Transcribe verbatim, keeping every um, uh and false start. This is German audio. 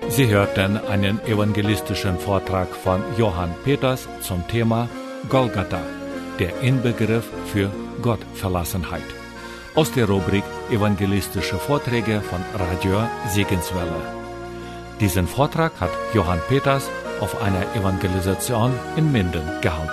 Sie hörten einen evangelistischen Vortrag von Johann Peters zum Thema Golgatha, der Inbegriff für Gottverlassenheit, aus der Rubrik Evangelistische Vorträge von Radio Segenswelle. Diesen Vortrag hat Johann Peters auf einer Evangelisation in Minden gehalten.